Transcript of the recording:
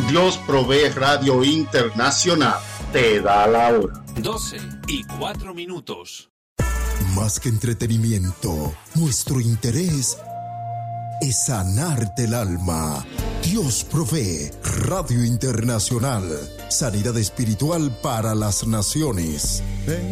Dios Provee Radio Internacional te da la hora. 12:04. Más que entretenimiento, nuestro interés es sanarte el alma. Dios Provee Radio Internacional. Sanidad espiritual para las naciones.